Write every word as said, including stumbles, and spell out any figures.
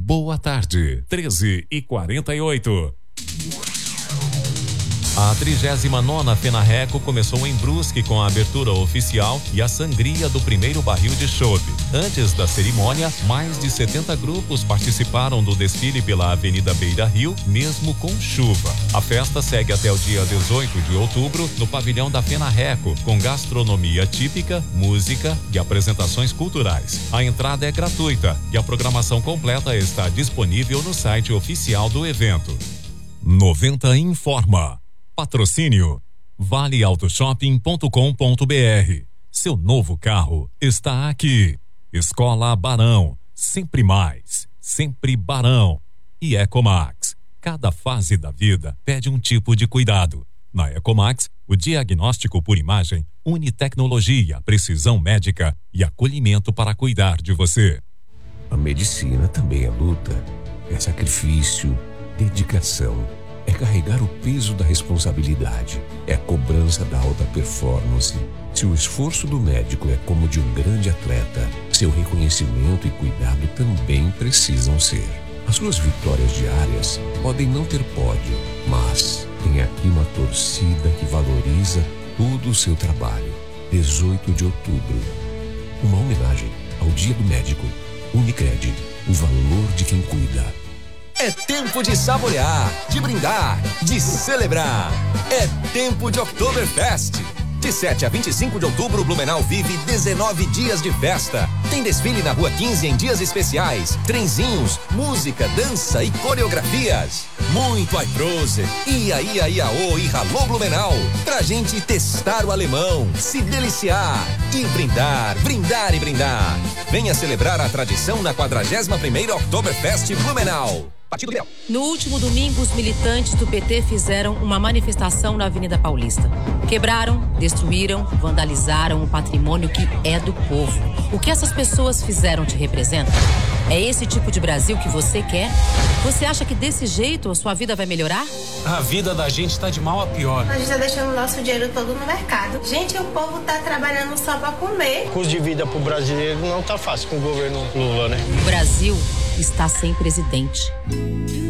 Boa tarde, treze e quarenta e oito. A trigésima nona Fenarreco começou em Brusque com a abertura oficial e a sangria do primeiro barril de chopp. Antes da cerimônia, mais de setenta grupos participaram do desfile pela Avenida Beira Rio, mesmo com chuva. A festa segue até o dia dezoito de outubro no pavilhão da Fenarreco, com gastronomia típica, música e apresentações culturais. A entrada é gratuita e a programação completa está disponível no site oficial do evento. noventa informa. Patrocínio vale auto shopping ponto com ponto br. Seu novo carro está aqui. Escola Barão, sempre mais, sempre Barão. E Ecomax, cada fase da vida pede um tipo de cuidado. Na Ecomax, o diagnóstico por imagem une tecnologia, precisão médica e acolhimento para cuidar de você. A medicina também é luta, é sacrifício, dedicação. É carregar o peso da responsabilidade. É a cobrança da alta performance. Se o esforço do médico é como de um grande atleta, seu reconhecimento e cuidado também precisam ser. As suas vitórias diárias podem não ter pódio, mas tem aqui uma torcida que valoriza todo o seu trabalho. dezoito de outubro. Uma homenagem ao Dia do Médico. Unicred, o valor de quem cuida. É tempo de saborear, de brindar, de celebrar. É tempo de Oktoberfest. De sete a vinte e cinco de outubro, Blumenau vive dezenove dias de festa. Tem desfile na Rua quinze em dias especiais, trenzinhos, música, dança e coreografias. Muito iProse, ia, ia, iaô e ralô Blumenau. Pra gente testar o alemão, se deliciar e brindar, brindar e brindar. Venha celebrar a tradição na quadragésima primeira Oktoberfest Blumenau. Partido Liberal. No último domingo, os militantes do P T fizeram uma manifestação na Avenida Paulista. Quebraram, destruíram, vandalizaram o patrimônio que é do povo. O que essas pessoas fizeram te representa? É esse tipo de Brasil que você quer? Você acha que desse jeito a sua vida vai melhorar? A vida da gente tá de mal a pior. A gente tá deixando o nosso dinheiro todo no mercado. Gente, o povo tá trabalhando só pra comer. O custo de vida pro brasileiro não tá fácil com o governo Lula, né? O Brasil está sem presidente.